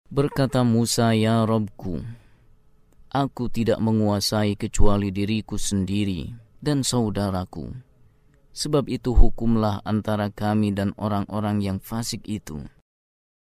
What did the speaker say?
Berkata Musa, "Ya Rabbku, aku tidak menguasai kecuali diriku sendiri dan saudaraku. Sebab itu hukumlah antara kami dan orang-orang yang fasik itu."